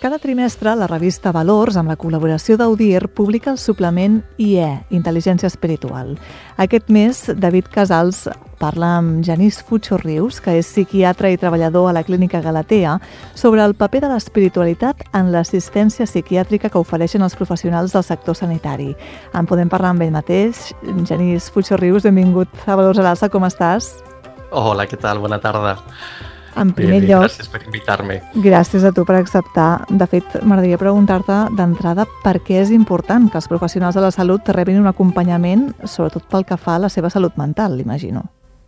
Cada trimestre, la revista Valors, amb la col·laboració d'Audir, publica el suplement IE, Intel·ligència Espiritual. Aquest mes, David Casals parla amb Genís Fucho Rius, que és psiquiatre i treballador a la Clínica Galatea, sobre el paper de l'espiritualitat en l'assistència psiquiàtrica que ofereixen els professionals del sector sanitari. En podem parlar amb ell mateix. Genís Fucho Rius, benvingut a Valors a l'Alça, com estàs? Hola, què tal? Bona tarda. En primer lloc, gràcies per invitar-me. Gràcies a tu per acceptar. De fet, m'agradaria preguntar-te d'entrada per què és important que els professionals de la salut rebin un acompanyament, sobretot pel que fa a la seva salut mental, imagino.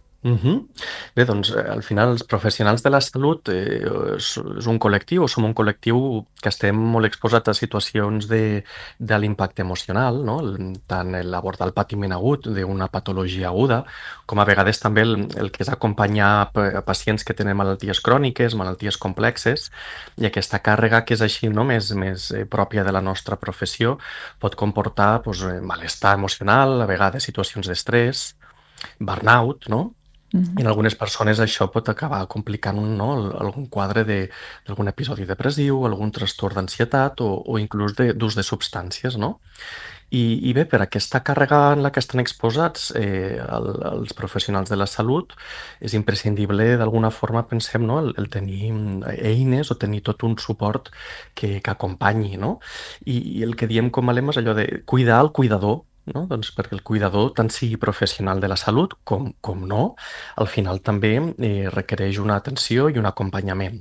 Bé, doncs, al final els professionals de la salut és un col·lectiu, som un col·lectiu que estem molt exposats a situacions de l'impacte emocional, no? Tant l'abordar el patiment agut d'una patologia aguda, com a vegades també el que és acompanyar pacients que tenen malalties cròniques, malalties complexes, i aquesta càrrega que és així, no? més pròpia de la nostra professió pot comportar malestar emocional, a vegades situacions d'estrès, burnout, no? I en algunes persones això pot acabar complicant algun quadre d'algun episodi depressiu, algun trastorn d'ansietat o inclús d'ús de substàncies, no? I bé, per aquesta càrrega en la que estan exposats els professionals de la salut, és imprescindible d'alguna forma, pensem, no? el tenir eines o tenir tot un suport que acompanyi, no? I el que diem com a lema és allò de cuidar el cuidador, no? Doncs perquè el cuidador, tant sigui professional de la salut com no, al final també requereix una atenció i un acompanyament.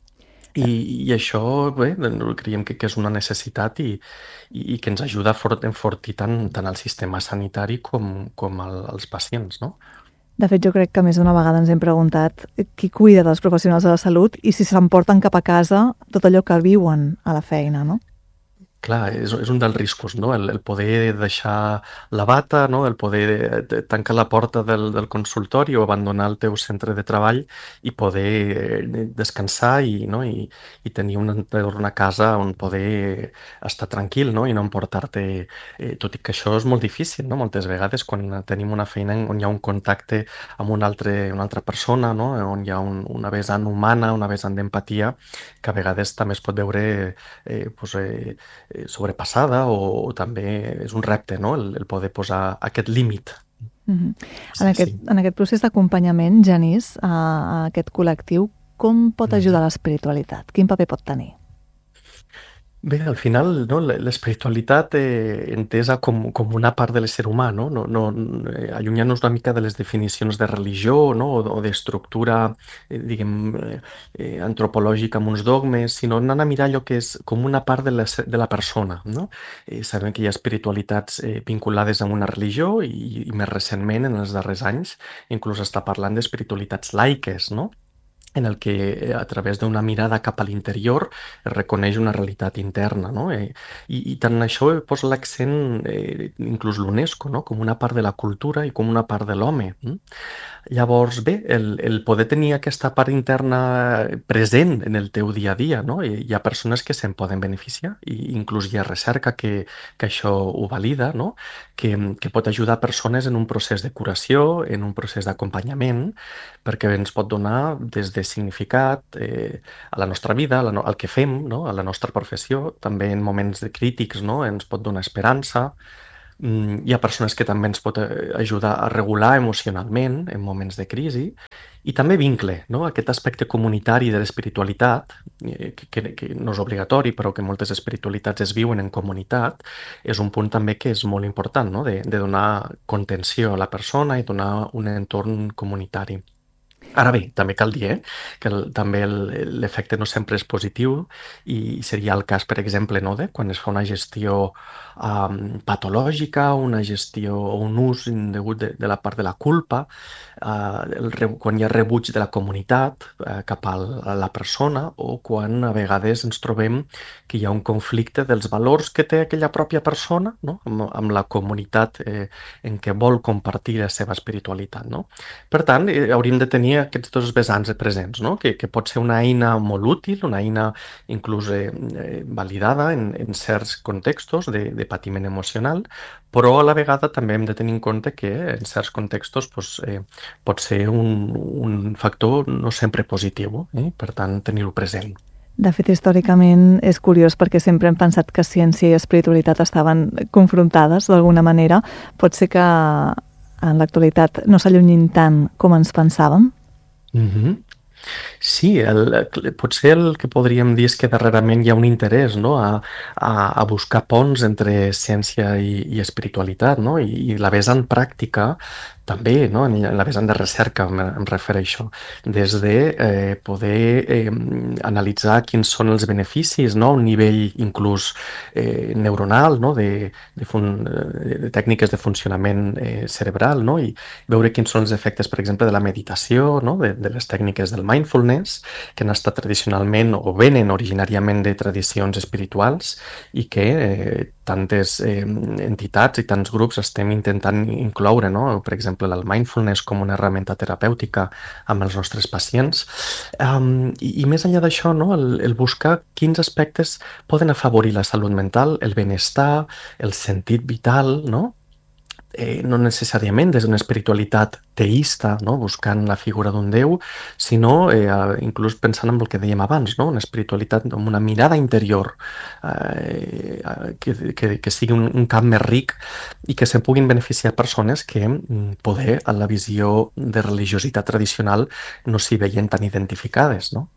I això, bé, creiem que és una necessitat i que ens ajuda a enfortir tant el sistema sanitari com els pacients, no? De fet, jo crec que més d'una vegada ens hem preguntat qui cuida dels professionals de la salut i si s'emporten cap a casa tot allò que viuen a la feina, no? Clar, és un dels riscos, no? El poder deixar la bata, no? El poder tancar la porta del consultori o abandonar el teu centre de treball i poder descansar i tenir un entorn a casa on poder estar tranquil, no? I no emportar-te... tot i que això és molt difícil, no? Moltes vegades quan tenim una feina on hi ha un contacte amb una altra persona, no? On hi ha una vessant humana, una vessant d'empatia, que a vegades també es pot veure sobrepassada o també és un repte, no? El poder posar aquest límit. En aquest procés d'acompanyament, Genís, a aquest col·lectiu, com pot ajudar l'espiritualitat? Quin paper pot tenir? Bé, al final, no, l'espiritualitat entesa com una part de l'ésser humà, no? Allunyant-nos una mica de les definicions de religió, no? o d'estructura, antropològica amb uns dogmes, sinó anant a mirar allò que és com una part de la persona, no? Sabem que hi ha espiritualitats vinculades a una religió i més recentment, en els darrers anys, inclús està parlant d'espiritualitats laiques, no? En el que a través d'una mirada cap a l'interior es reconeix una realitat interna, no? I tant això posa l'accent, inclús l'UNESCO, no? Com una part de la cultura i com una part de l'home. Llavors, bé, el poder tenir aquesta part interna present en el teu dia a dia, no? Hi ha persones que se'n poden beneficiar i inclús hi ha recerca que això ho valida, no? Que pot ajudar persones en un procés de curació, en un procés d'acompanyament, perquè ens pot donar des de significat a la nostra vida, al que fem, no? A la nostra professió, també en moments crítics, no? Ens pot donar esperança. Hi ha persones que també ens pot ajudar a regular emocionalment en moments de crisi i també vincle, no? Aquest aspecte comunitari de l'espiritualitat, que no és obligatori, però que moltes espiritualitats es viuen en comunitat, és un punt també que és molt important, no? De donar contenció a la persona i donar un entorn comunitari. Ara bé, també cal dir que també l'efecte no sempre és positiu i seria el cas, per exemple, no, de quan es fa una gestió patològica, una gestió o un ús indegut de la part de la culpa, quan hi ha rebuig de la comunitat cap a la persona o quan a vegades ens trobem que hi ha un conflicte dels valors que té aquella pròpia persona, no? amb la comunitat en què vol compartir la seva espiritualitat, no? Per tant, hauríem de tenir aquests dos vessants presents, no? Que pot ser una eina molt útil, una eina inclús validada en certs contextos de patiment emocional, però a la vegada també hem de tenir en compte que en certs contextos pot ser un factor no sempre positiu, per tant tenir-ho present. De fet, històricament és curiós perquè sempre hem pensat que ciència i espiritualitat estaven confrontades d'alguna manera. Pot ser que en l'actualitat no s'allunyin tant com ens pensàvem? Sí, potser el que podríem dir és que darrerament hi ha un interès, no? a buscar ponts entre ciència i espiritualitat, no? I la vessant pràctica també, no? En la vessant de recerca em refereixo, des de poder analitzar quins són els beneficis, no? A un nivell inclús neuronal, no? de tècniques de funcionament cerebral, no? I veure quins són els efectes, per exemple, de la meditació, no? de les tècniques del mindfulness, que han estat tradicionalment o venen originàriament de tradicions espirituals i que tantes entitats i tants grups estem intentant incloure, no? Per exemple, el mindfulness com una herramienta terapèutica amb els nostres pacients. I més enllà d'això, no? El buscar quins aspectes poden afavorir la salut mental, el benestar, el sentit vital, no? No necessàriament des d'una espiritualitat teista, no? Buscant la figura d'un déu, sinó inclús pensant en el que dèiem abans, no? Una espiritualitat amb una mirada interior que sigui un camp més ric i que se'n puguin beneficiar persones que poder a la visió de religiositat tradicional no s'hi veien tan identificades, no?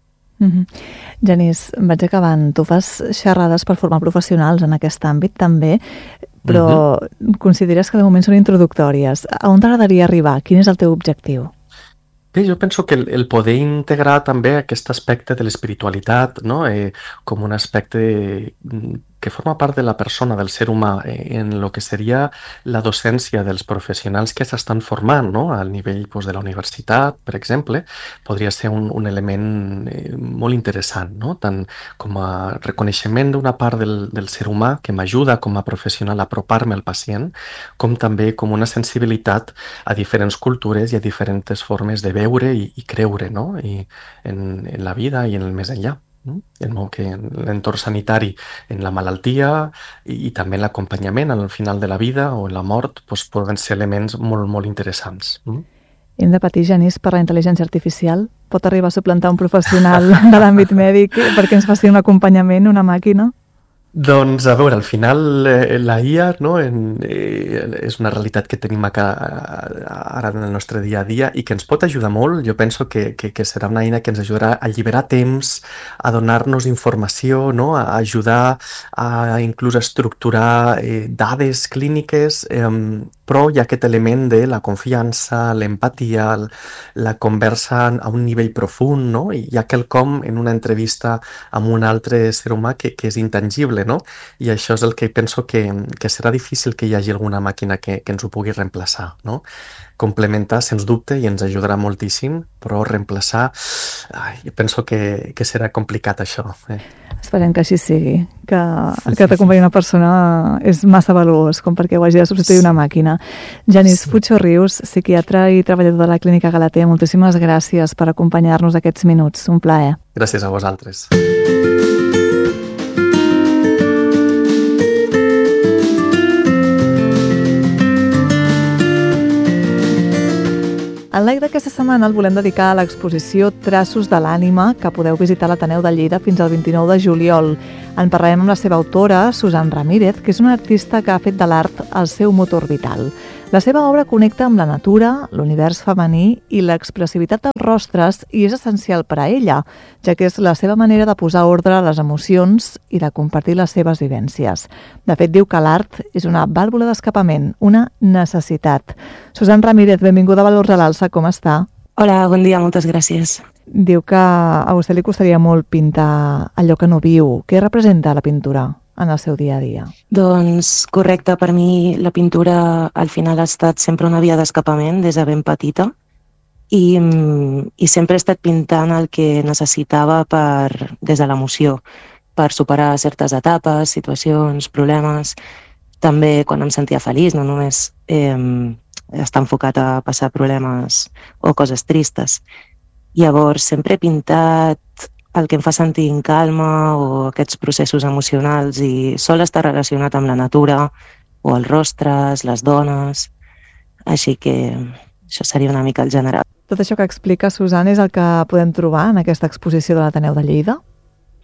Genís, vaig acabant. Tu fas xerrades per formar professionals en aquest àmbit també, però consideres que de moment són introductòries. A on t'agradaria arribar? Quin és el teu objectiu? Bé, jo penso que el poder integrar també aquest aspecte de l'espiritualitat, no? Com un aspecte que forma part de la persona, del ser humà, en el que seria la docència dels professionals que s'estan formant, no? Al nivell de la universitat, per exemple, podria ser un element molt interessant, no? Tant com a reconeixement d'una part del ser humà que m'ajuda com a professional a apropar-me al pacient, com també com una sensibilitat a diferents cultures i a diferents formes de veure i creure, no? I en la vida i en el més enllà. Que en l'entorn sanitari, en la malaltia i també en l'acompanyament al final de la vida o en la mort poden ser elements molt, molt interessants. Hem de patir, Genís, per la intel·ligència artificial? Pot arribar a suplantar un professional de l'àmbit mèdic perquè ens faci un acompanyament, una màquina? Doncs, a veure, al final la IA, no, és una realitat que tenim ara en el nostre dia a dia i que ens pot ajudar molt. Jo penso que serà una eina que ens ajudarà a alliberar temps, a donar-nos informació, no, a ajudar a inclús a estructurar dades clíniques, però hi ha aquest element de la confiança, l'empatia, la conversa a un nivell profund, no? I hi ha quelcom en una entrevista amb un altre ser humà que és intangible, no? I això és el que penso que serà difícil que hi hagi alguna màquina que ens ho pugui reemplaçar, no? Complementar, sens dubte, i ens ajudarà moltíssim, però reemplaçar, jo penso que serà complicat això. Esperem que així sigui, que t'acompanyi una persona és massa valuós com perquè ho hagi de substituir una màquina. Genís Puigxorrius, psiquiatre i treballador de la Clínica Galatea, moltíssimes gràcies per acompanyar-nos aquests minuts. Un plaer. Gràcies a vosaltres. El like d'aquesta setmana el volem dedicar a l'exposició Traços de l'ànima, que podeu visitar a l'Ateneu de Lleida fins al 29 de juliol. En parlarem amb la seva autora, Susan Ramírez, que és una artista que ha fet de l'art el seu motor vital. La seva obra connecta amb la natura, l'univers femení i l'expressivitat dels rostres i és essencial per a ella, ja que és la seva manera de posar ordre a les emocions i de compartir les seves vivències. De fet, diu que l'art és una vàlvula d'escapament, una necessitat. Susan Ramírez, benvinguda a Valors a l'Alça, com està? Hola, bon dia, moltes gràcies. Diu que a vostè li costaria molt pintar allò que no viu. Què representa la pintura en el seu dia a dia? Doncs correcte, per mi la pintura al final ha estat sempre una via d'escapament des de ben petita i sempre he estat pintant el que necessitava des de l'emoció, per superar certes etapes, situacions, problemes. També quan em sentia feliç, no només està enfocat a passar problemes o coses tristes. Llavors sempre he pintat el que em fa sentir en calma o aquests processos emocionals i sol estar relacionat amb la natura o els rostres, les dones, així que això seria una mica el general. Tot això que explica Susan és el que podem trobar en aquesta exposició de l'Ateneu de Lleida?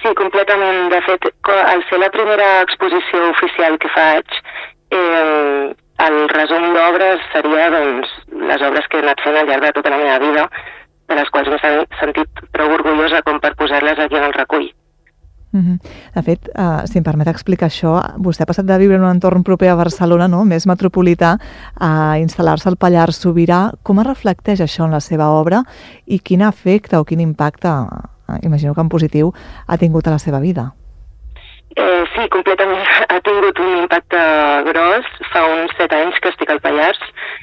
Sí, completament. De fet, al ser la primera exposició oficial que faig, el resum d'obres seria doncs, les obres que he anat fent al llarg de tota la meva vida, de les quals m'he sentit prou orgullosa com per posar-les aquí en el recull. De fet, si em permet explicar això, vostè ha passat de viure en un entorn proper a Barcelona, no?, més metropolità, a instal·lar-se al Pallars Sobirà. Com es reflecteix això en la seva obra i quin efecte o quin impacte, imagino que en positiu, ha tingut a la seva vida? Sí, completament. Ha tingut un impacte gros. Fa uns 7 anys que estic al Pallars.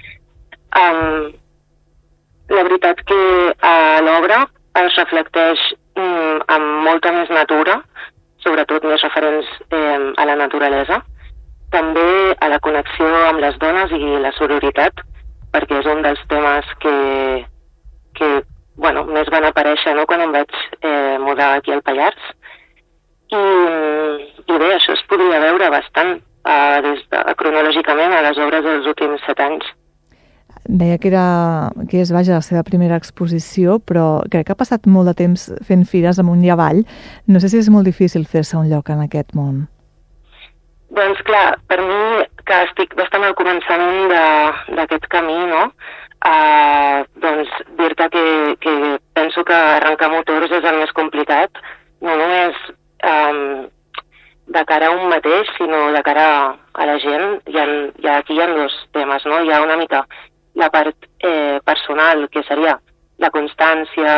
La veritat que a l'obra es reflecteix amb molta més natura, sobretot més referents a la naturalesa, també a la connexió amb les dones i la sororitat, perquè és un dels temes que més van aparèixer, no?, quan em vaig mudar aquí al Pallars. I bé, això es podria veure bastant cronològicament a les obres dels últims 7 anys. Deia que és, vaja, la seva primera exposició, però crec que ha passat molt de temps fent fires amunt i avall. No sé si és molt difícil fer-se un lloc en aquest món. Doncs clar, per mi, que estic bastant al començament d'aquest camí, no?, doncs dir-te que penso que arrencar motors és el més complicat, no només de cara a un mateix, sinó de cara a la gent. Aquí hi ha 2 temes, no? Hi ha una mica la part personal, que seria la constància,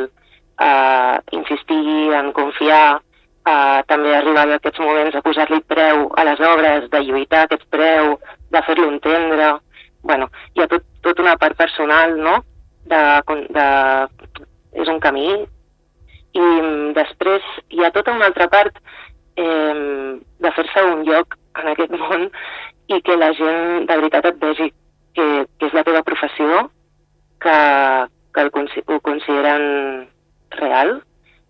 insistir en confiar, també arribar a aquests moments a posar-li preu a les obres, de lluitar aquest preu, de fer-lo entendre. Bueno, hi ha tot una part personal, no? És un camí. I després hi ha tota una altra part de fer-se un lloc en aquest món i que la gent de veritat et vegi que és la teva professió, que ho consideren real.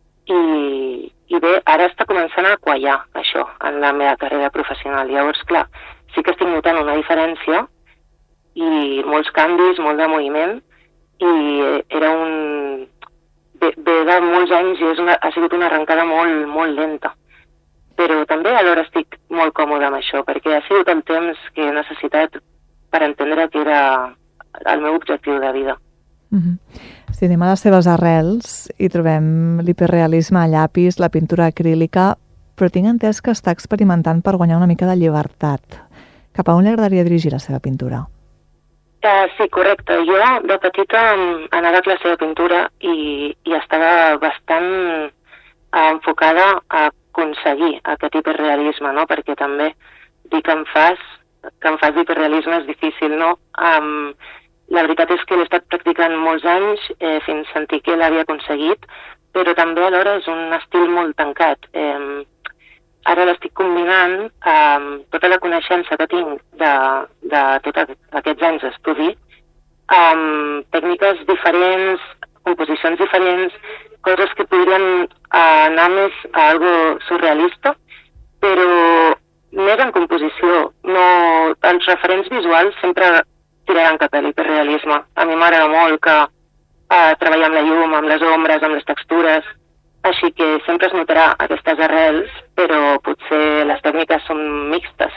I bé, ara està començant a quallar això en la meva carrera professional. Llavors, clar, sí que estic notant una diferència i molts canvis, molt de moviment, i era ve de molts anys i ha sigut una arrencada molt, molt lenta. Però també alhora estic molt còmode amb això, perquè ha sigut el temps que he necessitat per entendre que era el meu objectiu de vida. Si anem a les seves arrels i trobem l'hiperrealisme a llapis, la pintura acrílica, però tinc entès que està experimentant per guanyar una mica de llibertat. Cap a on li agradaria dirigir la seva pintura? Sí, correcte. Jo de petita anava a classe de pintura i estava bastant enfocada a aconseguir aquest hiperrealisme, no? Perquè també dir que em fas d'hiperrealisme és difícil, no? La veritat és que l'he estat practicant molts anys fins a sentir que l'havia aconseguit, però també alhora és un estil molt tancat. Ara l'estic combinant amb tota la coneixença que tinc de tots aquests anys d'estudi, amb tècniques diferents, composicions diferents, coses que podrien anar més a algo surrealista, però més en composició. Els referents visuals sempre tiraran cap a l'hiperrealisme. A mi m'agrada molt que treballar amb la llum, amb les ombres, amb les textures, així que sempre es notarà aquestes arrels, però potser les tècniques són mixtes.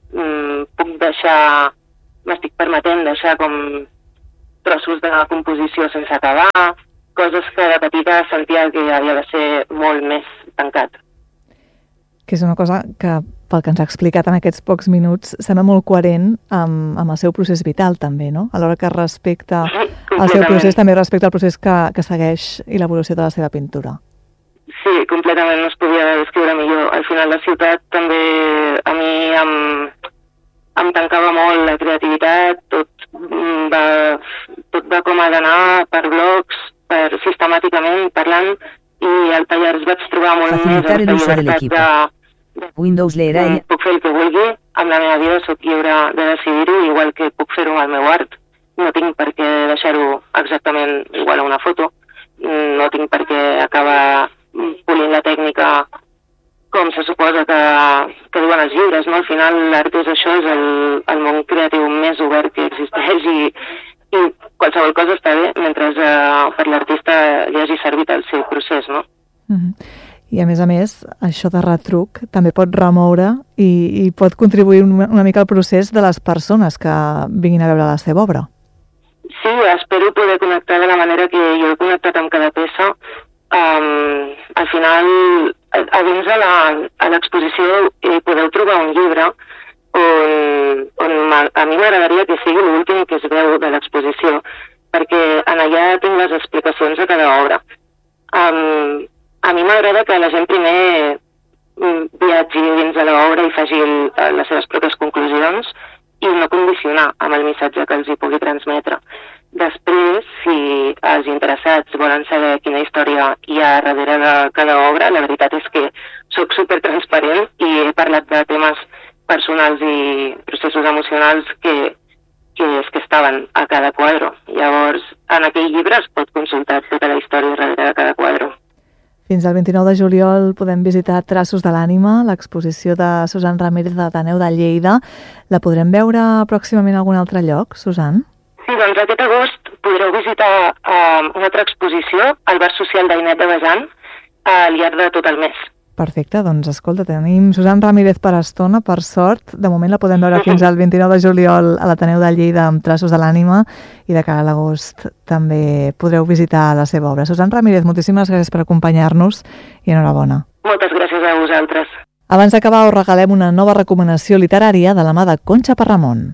M'estic permetent deixar com trossos de composició sense acabar, coses que de petita sentia que havia de ser molt més tancat. Que és una cosa que, pel que ens ha explicat en aquests pocs minuts, sembla molt coherent amb el seu procés vital, també, no? Alhora que respecta el seu procés, també respecta el procés que segueix i l'evolució de la seva pintura. Sí, completament, no es podia descriure millor. Al final la ciutat també a mi em tancava molt la creativitat, tot va com ha d'anar per blocs, sistemàticament parlant, i al Pallars vaig trobar molt més aquesta llibertat Windows leerà ella. Puc fer el que vulgui, amb la meva vida soc lliure de decidir-ho, igual que puc fer-ho amb el meu art. No tinc per què deixar-ho exactament igual a una foto, no tinc per què acabar polint la tècnica com se suposa que diuen els llibres, no? Al final l'art és això, és el món creatiu més obert que existeix i qualsevol cosa està bé mentre per l'artista li hagi servit el seu procés, no? I a més, això de retruc també pot remoure i pot contribuir una mica al procés de les persones que vinguin a veure la seva obra. Sí, espero poder connectar de la manera que jo he connectat amb cada peça. Al final, a dins de l'exposició podeu trobar un llibre on a mi m'agradaria que sigui l'últim que es veu de l'exposició, perquè en allà tinc les explicacions de cada obra. A mi m'agrada que la gent primer viatgi dins de l'obra i faci les seves pròpies conclusions i no condicionar amb el missatge que els hi pugui transmetre. Després, si els interessats volen saber quina història hi ha darrere de cada obra, la veritat és que sóc supertransparent i he parlat de temes personals i processos emocionals que estaven a cada quadre. Llavors, en aquell llibre es pot consultar tota la història darrere de cada quadre. Fins al 29 de juliol podem visitar Traços de l'ànima, l'exposició de Susan Ramírez de l'Ateneu de Lleida. La podrem veure pròximament a algun altre lloc, Susan? Sí, doncs aquest agost podreu visitar una altra exposició al Bar Social d'Ainet de Bejan al llarg de tot el mes. Perfecte, doncs escolta, tenim Susan Ramírez per estona, per sort. De moment la podem veure fins al 29 de juliol a l'Ateneu de Lleida amb Traços de l'ànima i de cara a l'agost també podreu visitar la seva obra. Susan Ramírez, moltíssimes gràcies per acompanyar-nos i enhorabona. Moltes gràcies a vosaltres. Abans d'acabar us regalem una nova recomanació literària de la mà de Conxa Parramon.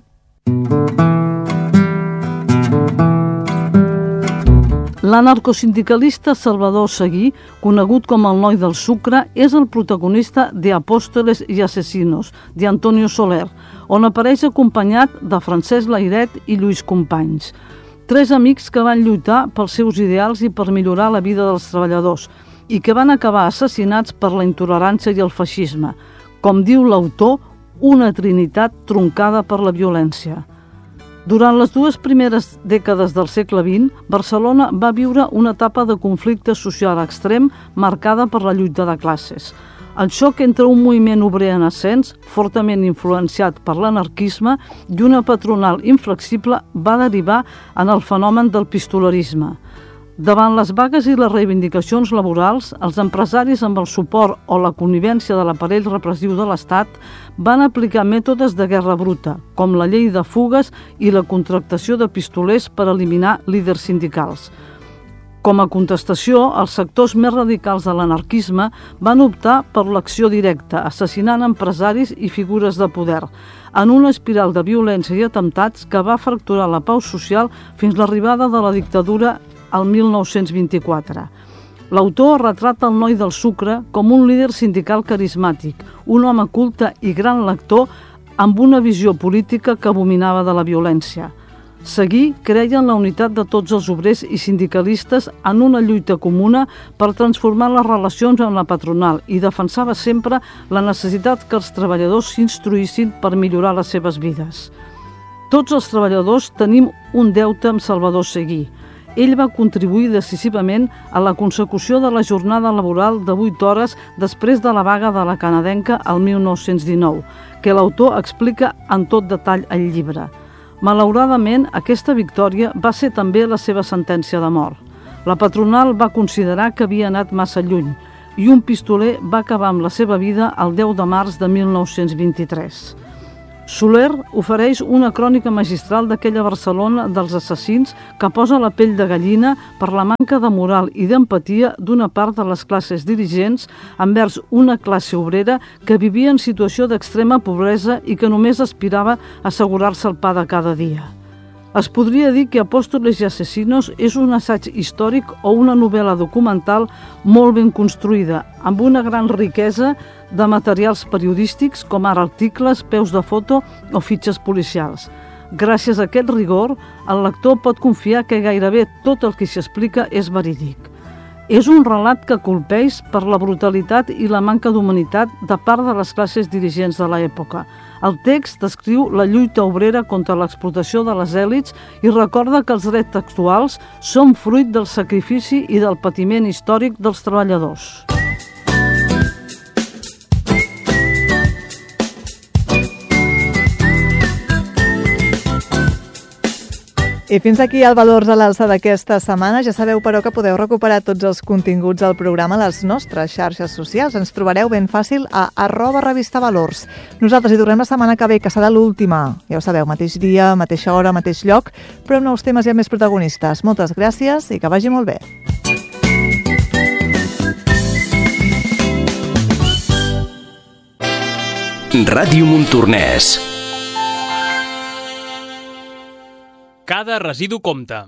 L'anarcosindicalista Salvador Seguí, conegut com el Noi del Sucre, és el protagonista de Apóstoles i Asesinos, d'Antonio Soler, on apareix acompanyat de Francesc Layret i Lluís Companys. 3 amics que van lluitar pels seus ideals i per millorar la vida dels treballadors i que van acabar assassinats per la intolerància i el feixisme. Com diu l'autor, una trinitat troncada per la violència. Durant les 2 primeres dècades del segle XX, Barcelona va viure una etapa de conflicte social extrem marcada per la lluita de classes. El xoc entre un moviment obrer en ascens, fortament influenciat per l'anarquisme, i una patronal inflexible va derivar en el fenomen del pistolerisme. Davant les vagues i les reivindicacions laborals, els empresaris amb el suport o la connivència de l'aparell repressiu de l'Estat van aplicar mètodes de guerra bruta, com la llei de fugues i la contractació de pistolers per eliminar líders sindicals. Com a contestació, els sectors més radicals de l'anarquisme van optar per l'acció directa, assassinant empresaris i figures de poder, en una espiral de violència i atemptats que va fracturar la pau social fins l'arribada de la dictadura al 1924. L'autor retrata el Noi del Sucre com un líder sindical carismàtic, un home culte i gran lector amb una visió política que abominava de la violència. Seguí creia en la unitat de tots els obrers i sindicalistes en una lluita comuna per transformar les relacions amb la patronal i defensava sempre la necessitat que els treballadors s'instruïssin per millorar les seves vides. Tots els treballadors tenim un deute amb Salvador Seguí. Ell va contribuir decisivament a la consecució de la jornada laboral de 8 hores després de la vaga de la canadenca al 1919, que l'autor explica en tot detall al llibre. Malauradament, aquesta victòria va ser també la seva sentència de mort. La patronal va considerar que havia anat massa lluny i un pistoler va acabar amb la seva vida el 10 de març de 1923. Soler ofereix una crònica magistral d'aquella Barcelona dels assassins que posa la pell de gallina per la manca de moral i d'empatia d'una part de les classes dirigents envers una classe obrera que vivia en situació d'extrema pobresa i que només aspirava a assegurar-se el pa de cada dia. Es podria dir que Apóstoles i Asesinos és un assaig històric o una novel·la documental molt ben construïda, amb una gran riquesa de materials periodístics com ara articles, peus de foto o fitxes policials. Gràcies a aquest rigor, el lector pot confiar que gairebé tot el que s'hi explica és verídic. És un relat que colpeix per la brutalitat i la manca d'humanitat de part de les classes dirigents de l'època. El text descriu la lluita obrera contra l'explotació de les èlits i recorda que els drets actuals són fruit del sacrifici i del patiment històric dels treballadors. I fins aquí el Valors a l'alça d'aquesta setmana. Ja sabeu, però, que podeu recuperar tots els continguts del programa a les nostres xarxes socials. Ens trobareu ben fàcil a @revistavalors. Nosaltres hi tornem la setmana que ve, que serà l'última. Ja ho sabeu, mateix dia, mateixa hora, mateix lloc, però amb nous temes i amb més protagonistes. Moltes gràcies i que vagi molt bé. Ràdio Montornès. Cada residu compta.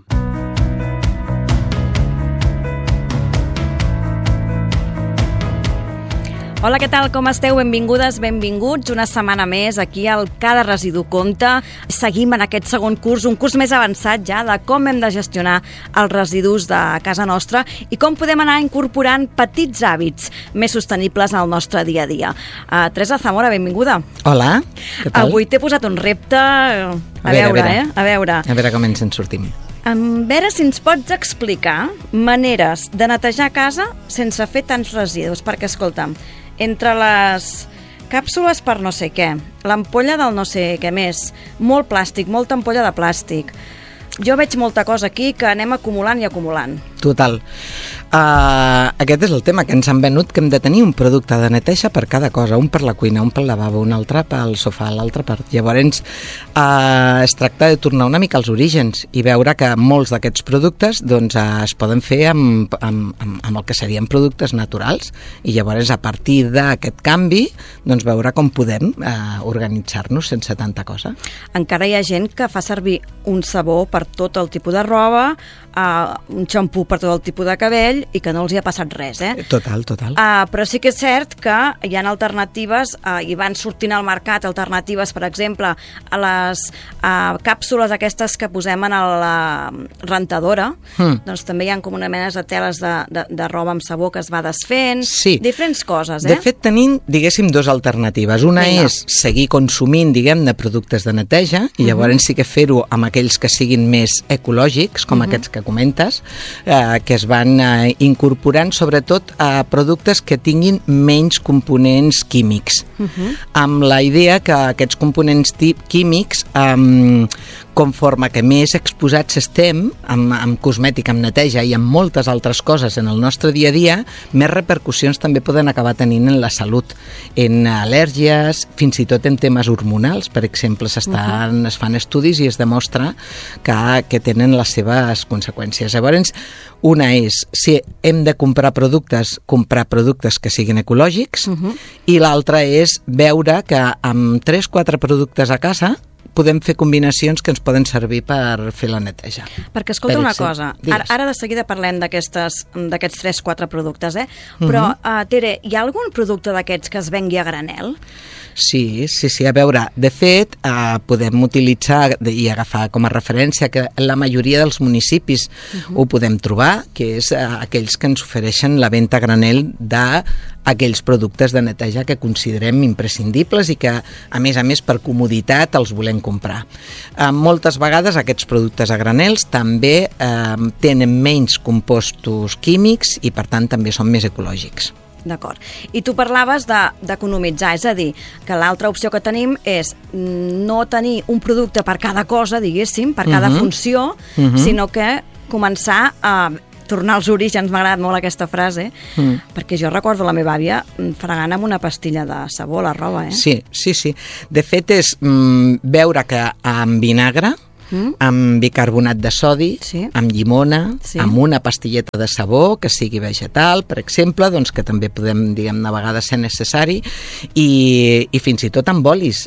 Hola, què tal? Com esteu? Benvingudes, benvinguts una setmana més aquí al Cada Residu Compta. Seguim en aquest segon curs, un curs més avançat ja de com hem de gestionar els residus de casa nostra i com podem anar incorporant petits hàbits més sostenibles al nostre dia a dia. Teresa Zamora, benvinguda. Hola, què tal? Avui t'he posat un repte, a veure com ens en sortim. A veure si ens pots explicar maneres de netejar casa sense fer tants residus, perquè, escolta'm, entre les càpsules per no sé què, l'ampolla del no sé què més, molt plàstic, molta ampolla de plàstic, jo veig molta cosa aquí que anem acumulant i acumulant. Total. Aquest és el tema, que ens han venut que hem de tenir un producte de neteja per cada cosa, un per la cuina, un pel lavabo, un altre pel sofà, l'altre per... Llavors, es tracta de tornar una mica als orígens i veure que molts d'aquests productes doncs, es poden fer amb el que serien productes naturals i llavors a partir d'aquest canvi doncs, veure com podem organitzar-nos sense tanta cosa. Encara hi ha gent que fa servir un sabó per tot el tipus de roba, un xampú per tot el tipus de cabell i que no els hi ha passat res, Total. Però sí que és cert que hi ha alternatives i van sortint al mercat alternatives, per exemple, a les càpsules aquestes que posem en la rentadora, doncs també hi ha com una mena de teles de roba amb sabó que es va desfent, diferents coses, De fet, tenim, diguéssim, dues alternatives. Una és seguir consumint, diguem-ne, productes de neteja i llavors sí que fer-ho amb aquells que siguin més ecològics, com aquests que comentes, que es van incorporant sobretot a productes que tinguin menys components químics, amb la idea que aquests components químics, conforme que més exposats estem amb cosmètic, amb neteja i amb moltes altres coses en el nostre dia a dia, més repercussions també poden acabar tenint en la salut, en al·lèrgies, fins i tot en temes hormonals, per exemple, es fan estudis i es demostra que tenen les seves conseqüències. Llavors, una és, si hem de comprar productes que siguin ecològics, i l'altra és veure que amb 3-4 productes a casa podem fer combinacions que ens poden servir per fer la neteja. Perquè, escolta una cosa, ara de seguida parlem d'aquests 3-4 productes, però, Tere, hi ha algun producte d'aquests que es vengui a granel? Sí, a veure, de fet, podem utilitzar i agafar com a referència que la majoria dels municipis ho podem trobar, que és aquells que ens ofereixen la venda a granel d'aquells productes de neteja que considerem imprescindibles i que, a més, per comoditat els volem comprar. Moltes vegades aquests productes a granels també tenen menys compostos químics i, per tant, també són més ecològics. D'acord. I tu parlaves d'economitzar, és a dir, que l'altra opció que tenim és no tenir un producte per cada cosa, diguéssim, per cada funció, sinó que començar a tornar als orígens. M'ha agradat molt aquesta frase, perquè jo recordo la meva àvia fregant amb una pastilla de sabó la roba, Sí. De fet, és veure que amb vinagre, amb bicarbonat de sodi, amb llimona, amb una pastilleta de sabó que sigui vegetal, per exemple, doncs que també podem, diguem-ne, a vegades ser necessari, i fins i tot amb olis,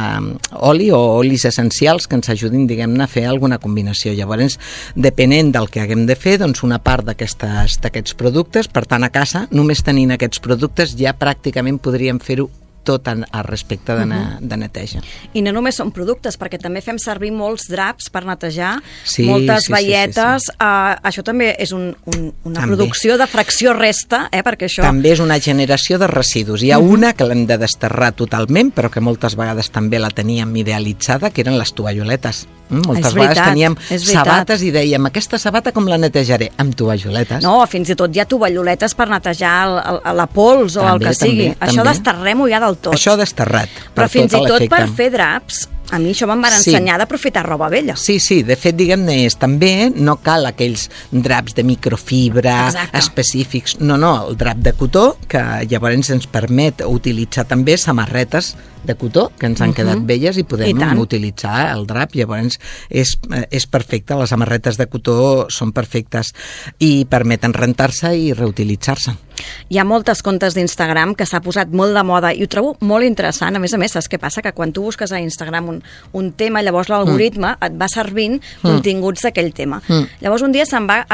oli o olis essencials que ens ajudin, diguem-ne, a fer alguna combinació. Llavors, depenent del que haguem de fer, doncs una part d'aquests productes, per tant, a casa, només tenint aquests productes, ja pràcticament podríem fer-ho tot al respecte de neteja. I no només són productes, perquè també fem servir molts draps per netejar, moltes baietes. Això també és una producció de fracció resta, perquè això... També és una generació de residus. Hi ha una que l'hem de desterrar totalment, però que moltes vegades també la teníem idealitzada, que eren les tovalloletes. Moltes vegades teníem sabates i dèiem, aquesta sabata com la netejaré? Amb tovalloletes. No, fins i tot hi ha tovalloletes per netejar la pols o el que sigui. Això desterrem-ho ja del tot. Això desterrat. Però fins i tot per fer draps, A mi això me'n van ensenyar d'aprofitar roba vella. Sí, de fet, diguem-ne, també no cal aquells draps de microfibra específics. No, el drap de cotó, que llavors ens permet utilitzar també samarretes de cotó, que ens han quedat velles i podem utilitzar el drap. Llavors és perfecte, les samarretes de cotó són perfectes i permeten rentar-se i reutilitzar-se. Hi ha moltes comptes d'Instagram que s'ha posat molt de moda i ho trobo molt interessant. A més, saps què passa? Que quan tu busques a Instagram un tema, llavors l'algoritme et va servint continguts d'aquell tema. Llavors un dia se'm va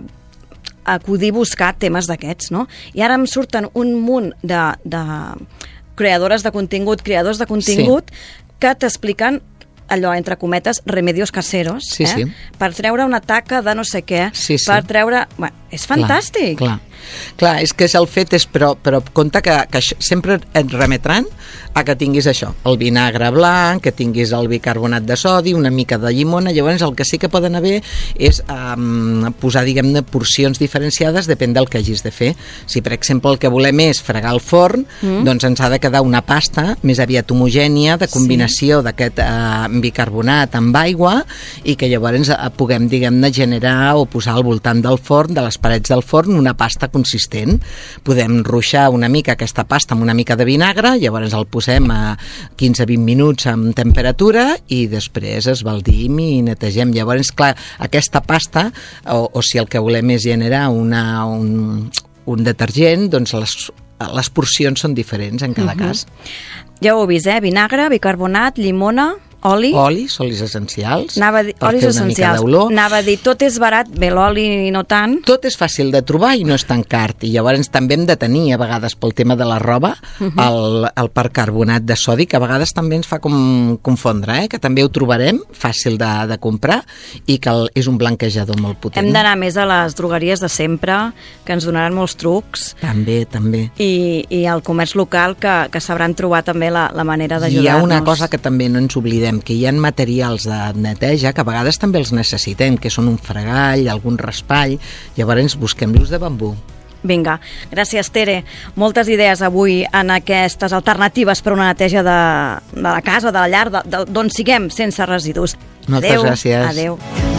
acudir buscar temes d'aquests, no? I ara em surten un munt de creadores de contingut, creadors de contingut que t'expliquen allò, entre cometes, remedios caseros, per treure una taca de no sé què, per treure... Bueno, és fantàstic. Clar, és que el fet és, però compte que sempre et remetran a que tinguis això, el vinagre blanc, que tinguis el bicarbonat de sodi, una mica de llimona. Llavors el que sí que poden haver és posar, diguem-ne, porcions diferenciades, depèn del que hagis de fer. Si, per exemple, el que volem és fregar el forn, doncs ens ha de quedar una pasta més aviat homogènia, de combinació d'aquest bicarbonat amb aigua, i que llavors puguem, diguem-ne, generar o posar al voltant del forn, de les parets del forn, una pasta consistent. Podem ruixar una mica aquesta pasta amb una mica de vinagre, llavors el posem a 15-20 minuts amb temperatura i després esbaldim i netegem. Llavors, clar, aquesta pasta, o si el que volem és generar un detergent, doncs les porcions són diferents en cada cas. Ja ho heu vist, vinagre, bicarbonat, llimona... Oli? Olis essencials. Olis essencials. Anava a dir, tot és barat, bé, l'oli no tant. Tot és fàcil de trobar i no és tan car. I llavors també hem de tenir, a vegades, pel tema de la roba, el percarbonat de sodi, que a vegades també ens fa confondre, que també ho trobarem, fàcil de comprar, i que és un blanquejador molt potent. Hem d'anar més a les drogueries de sempre, que ens donaran molts trucs. També. I al comerç local, que sabran trobar també la manera d'ajudar-nos. Hi ha una cosa que també no ens oblidem, que hi ha materials de neteja que a vegades també els necessitem, que són un fregall, algun raspall, llavors busquem-los de bambú. Vinga, gràcies, Tere. Moltes idees avui en aquestes alternatives per una neteja de la casa, de la llar, d'on siguem sense residus. Moltes gràcies. Adéu.